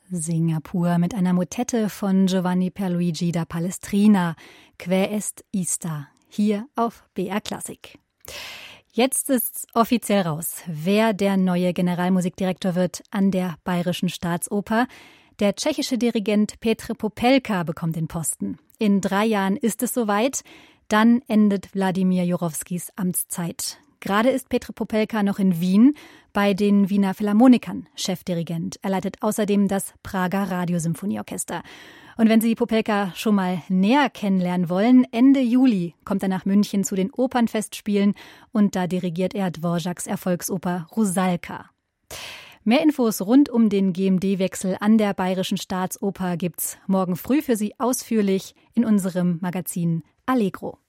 Singapur mit einer Motette von Giovanni Pierluigi da Palestrina, Quae est ista, hier auf BR Klassik. Jetzt ist's offiziell raus, wer der neue Generalmusikdirektor wird an der Bayerischen Staatsoper. Der tschechische Dirigent Petr Popelka bekommt den Posten. In 3 Jahren ist es soweit, dann endet Wladimir Jurowskis Amtszeit. Gerade ist Petr Popelka noch in Wien bei den Wiener Philharmonikern Chefdirigent. Er leitet außerdem das Prager Radiosymphonieorchester. Und wenn Sie Popelka schon mal näher kennenlernen wollen, Ende Juli kommt er nach München zu den Opernfestspielen und da dirigiert er Dvořáks Erfolgsoper Rusalka. Mehr Infos rund um den GMD-Wechsel an der Bayerischen Staatsoper gibt's morgen früh für Sie ausführlich in unserem Magazin Allegro.